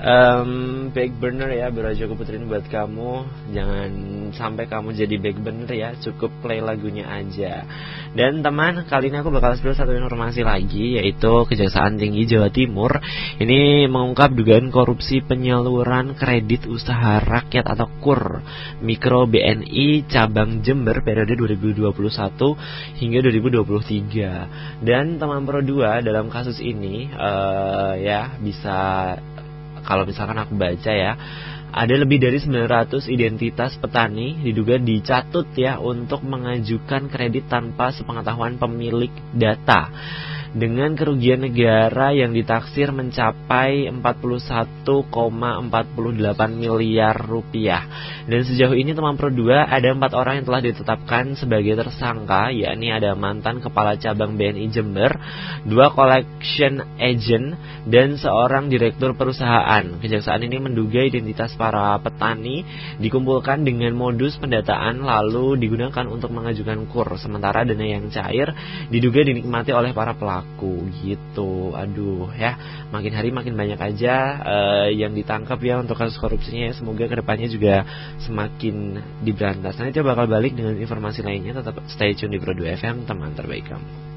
Back burner ya, Biraja aku puterin buat kamu. Jangan sampai kamu jadi back burner ya, cukup play lagunya aja. Dan teman, kali ini aku bakal spill satu informasi lagi, yaitu Kejaksaan Tinggi Jawa Timur ini mengungkap dugaan korupsi penyaluran kredit usaha rakyat atau KUR Mikro BNI cabang Jember periode 2021 hingga 2023. Dan teman Pro 2 dalam kasus ini ya bisa, kalau misalkan aku baca ya, ada lebih dari 900 identitas petani diduga dicatut ya untuk mengajukan kredit tanpa sepengetahuan pemilik data, dengan kerugian negara yang ditaksir mencapai 41,48 miliar rupiah. Dan sejauh ini teman Pro 2 ada 4 orang yang telah ditetapkan sebagai tersangka, yakni ada mantan kepala cabang BNI Jember, 2 collection agent, dan seorang direktur perusahaan. Kejaksaan ini menduga identitas para petani dikumpulkan dengan modus pendataan lalu digunakan untuk mengajukan KUR, sementara dana yang cair diduga dinikmati oleh para pelaku gitu. Aduh ya, makin hari makin banyak aja yang ditangkap ya untuk kasus korupsinya ya. Semoga kedepannya juga semakin diberantas. Nanti kita bakal balik dengan informasi lainnya. Tetap stay tune di Pro 2 FM, teman terbaik kamu.